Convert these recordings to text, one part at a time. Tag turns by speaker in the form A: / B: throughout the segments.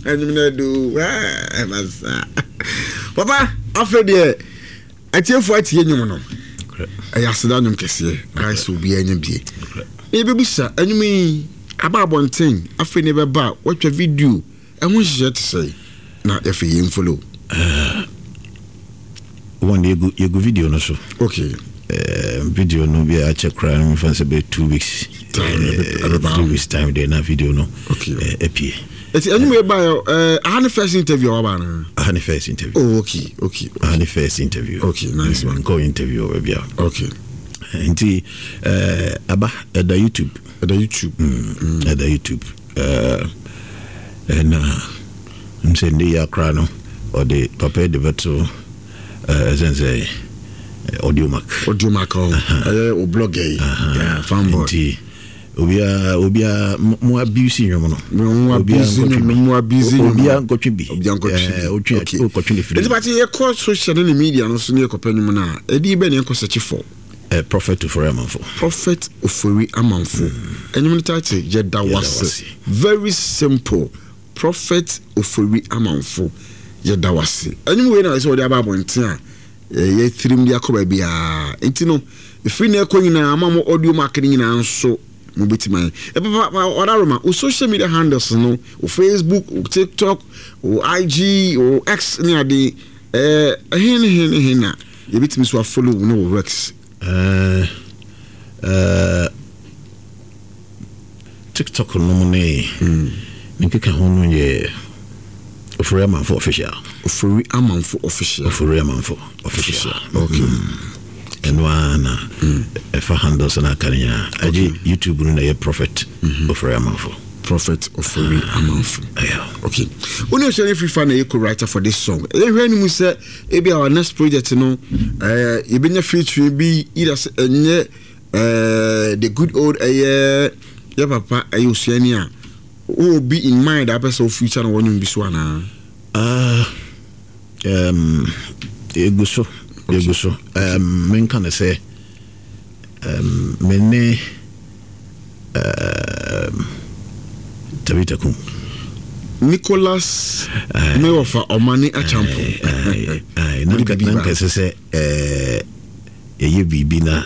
A: do. Papa, after the I tell for it, you know. I asked them, Cassie, I shall be any be. Maybe, sir, and you mean about one thing. I feel never about what your video. I want you to say, not if you follow.
B: One day, you go video no so.
A: Okay.
B: Video no be a check crime for about 2 weeks. 2 weeks time they na video no.
A: Okay.
B: Apie.
A: It's anyway by a first interview about
B: a first interview.
A: Oh, okay.
B: A first interview.
A: Okay, nice one.
B: Go interview over.
A: Okay.
B: Nti aba at the YouTube.
A: At the YouTube.
B: At the YouTube. And I'm saying the Yakrano or the Papa de Veto Zenze Audio Mac or blog yeah, fanboy. Obia more abusing you know. More abusing Obia Gochibi.
A: It's about a course social media no so near Copenhagen na. Edi be ne ko search for
B: Prophet Ofori Amanfo.
A: Prophet Ofori Amanfo. Enyum title Yeda Wase. Very simple. Prophet Ofori Amanfo Yeda Wase. Enyum we na so dey about ntia. Ye trim dia ko ba bia. Enti no free na ko nyina amamo audio marketing nyina nso mo betima. Odaroma o social media handles no, o Facebook, o TikTok, o IG, o X ni ade hen na. Ye betimi so follow no Rex.
B: TikTok no money. Nkeka hono ye Ofori Amanfo official.
A: Ofori Amanfo official.
B: Ofori Amanfo official.
A: Okay.
B: And one for handles and Akanya. YouTube no ye Prophet Ofori Amanfo.
A: Prophet Ofori Amanfo.
B: Yeah.
A: Okay. When you say if you find a co-writer for this song, when you say maybe our next project, you know, you been featuring be either the good old yeah papa Ayusiania. Who will be in mind that person future and when you be swana?
B: Eguso. Men can say many Tabitakum
A: Nicholas may offer Omani a champion.
B: Nanka say ye bibina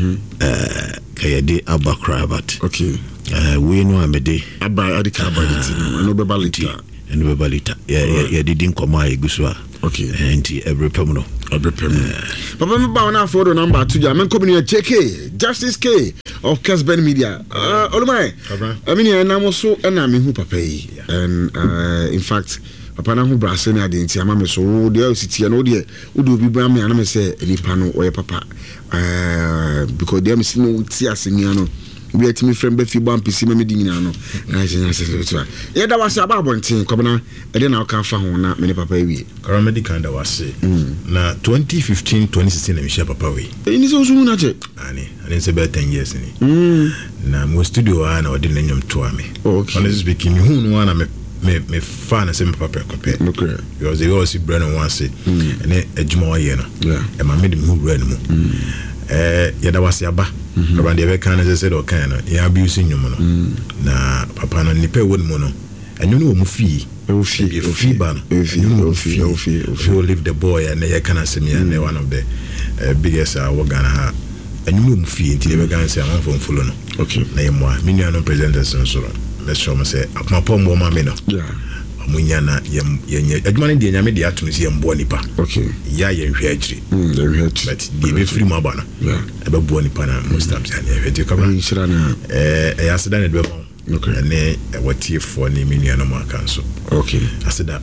B: Kayade Abakrabat.
A: Okay.
B: We know Amede
A: Abba Adikabality and Nobalita.
B: Yeah, didn't come my Guswa.
A: Okay.
B: And every permanent.
A: Papa, me ba na photo number 2. I'm coming here JK Justice K of Casben Media. Olumai. I mean, I am also and I'm who papa. And in fact, papa na who brase na identity am so there city and there would be bram me and I say ni pano or papa. Because there me see no tia seniano. We are me friend Befi Bam PC me dinina no. Na say yeah, that was about one thing. Come na e dey na ka fa ho na me papa wi.
C: Karamedi kind of was na 2015 2016 na me share papa wi.
A: Ini so so na che.
C: Ani say about 10 years ni. Na mo studio na odi na nyom to ame.
A: Okay.
C: Honestly speaking, who no na me fan na say me papa compare.
A: Okay.
C: Because they always brand one say and ejuma wa ye no.
A: Yeah.
C: E ma me dem who brand mo. Yada wasi aba around the kind of said okay no ya abusing you no na papa no nipa won mo no enyo no mu fee ban who leave the boy and they can say me and one of the biggest organ ha enyo no mu fee until they can say am from follow no.
A: Okay.
C: Na yemwa me nua no presenters so let's show me say akoma mo ma me no.
A: Yeah.
C: Munyana yenye adwuma de nyame de atum se yembo nipa.
A: Okay.
C: Ya yenhwe agiri. But the be free maba no.
A: Yeah.
C: Ebe bo nipa na most times ya yenhwe kabla.
A: Nshira na
C: aseda na de be mo.
A: Okay.
C: Ne watie for ni menu na mo aka so.
A: Okay.
C: Aseda.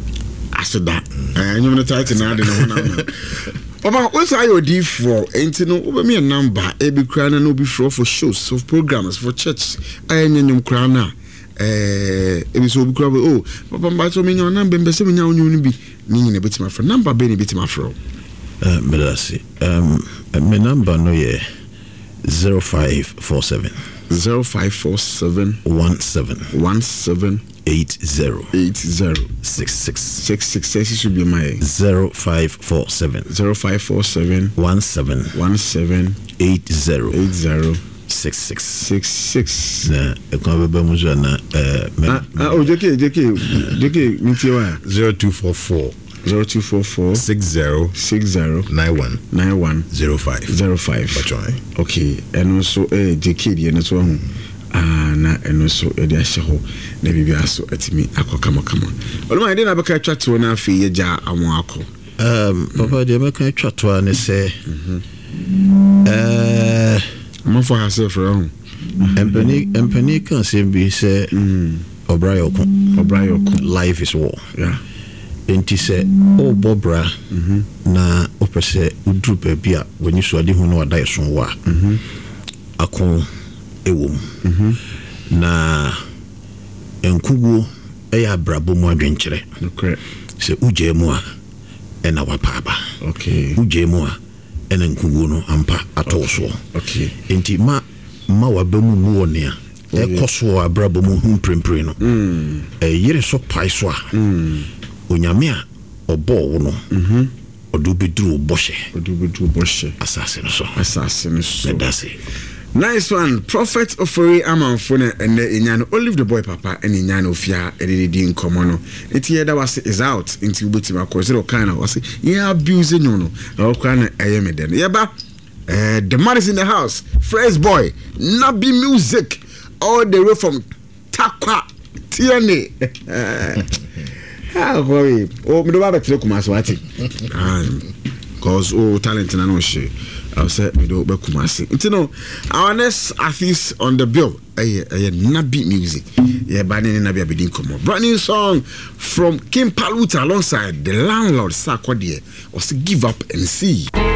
A: Nyom na title na de no na. Papa, what's your D4? Ain't no over me a number. Ebi krana no be for shows, for programs, for church. Nyom krana. Ebi so bikura oh papa mba so me nya number be se me nya onyu ni bi ni nyine betima fro number be ni betima fro
B: medasi my number no ye 0547 80 66
A: should be my
B: 0547
A: 17
B: 80 66 na ekwa beba mu so na
A: JK ntiwa
C: 0244 60 91 05
A: okay eno so JK die no so hu na eno so e dia hye ho na bibia so atimi akokama oluma ide na beka twato na afi ye ja amo akọ
B: papa de beka twato na se
A: mo for herself ro
B: empany kan se bi se Obrayoko life is war enti se o bobra na opese udru baabi a wani so ade hu na wada yeso wa akon ewom na enkugu eya brabo mu adwenkyere se uje mu a ena wapaba uje mu a ena enkugu no ampa atoso enti ma wabamu mu woni a ekoso abrabo mu hu prempre no yire so pai so a onyame a obo wo no odubedru boshe asase no so that's it.
A: Nice one. Prophet Ofori Amanfo and Inyano Olive the boy papa and Inyano Fia Edidi in Comono. Etieda was is out into Butima Cosero Kana was abusing no kind then. Yaba the man is in the house. Fresh boy, Nabi music all the way from Takwa Tiani. How worry? Oh, me do baba tire kumaswati. Cause talent na no she. I'll say me do be kumasi. You know, our next artist on the bill, Nabi music. Yeah, Bani Nabi Abidin come on. Brand new song from Kim Paluta alongside the landlord Sarkodie. Was Give Up and See.